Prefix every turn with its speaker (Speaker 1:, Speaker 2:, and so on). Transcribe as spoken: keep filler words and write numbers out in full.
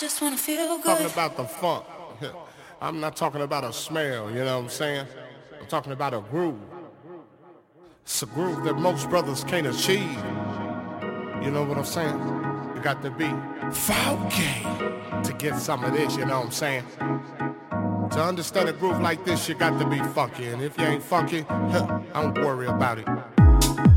Speaker 1: just wanna feel good.
Speaker 2: Talking about the funk. I'm not talking about a smell, you know what I'm saying? I'm talking about a groove. It's a groove that most brothers can't achieve. You know what I'm saying? You got to be funky to get some of this, you know what I'm saying? To understand a groove like this, you got to be funky. And if you ain't funky, huh, don't worry about it.